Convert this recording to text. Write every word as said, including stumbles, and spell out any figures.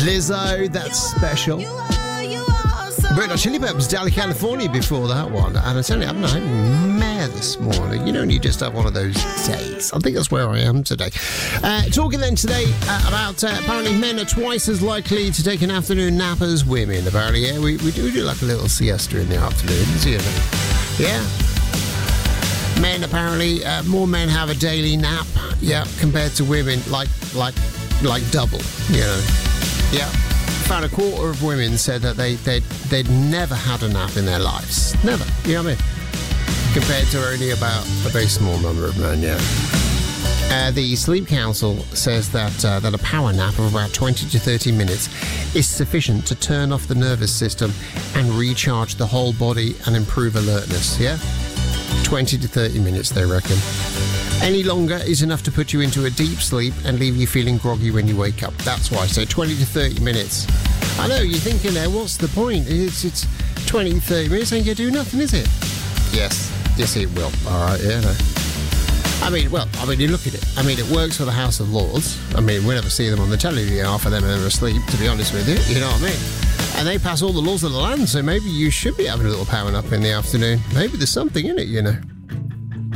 Lizzo, that's special. Red Hot Chili Peppers, Dally California before that one. And I tell you, I'm not mad this morning. You know, you just have one of those days. I think that's where I am today. Uh, talking then today uh, about uh, apparently men are twice as likely to take an afternoon nap as women. Apparently, yeah, we, we do do like a little siesta in the afternoons, you know. Yeah. Men, apparently, uh, more men have a daily nap, yeah, compared to women, like, like, like double, you know. Yeah. About a quarter of women said that they, they'd, they'd never had a nap in their lives. Never. You know what I mean? Compared to only about a very small number of men, yeah. Uh, the Sleep Council says that uh, that a power nap of about twenty to thirty minutes is sufficient to turn off the nervous system and recharge the whole body and improve alertness, yeah? twenty to thirty minutes, they reckon. Any longer is enough to put you into a deep sleep and leave you feeling groggy when you wake up. That's why. So twenty to thirty minutes. I know, you're thinking there, what's the point? It's it's twenty to thirty minutes, ain't going to do nothing, is it? Yes. Yes, it will. All right, yeah. No. I mean, well, I mean, you look at it. I mean, it works for the House of Lords. I mean, we never see them on the telly, half of them are asleep, to be honest with you. You know what I mean? And they pass all the laws of the land, so maybe you should be having a little power nap in the afternoon. Maybe there's something in it, you know.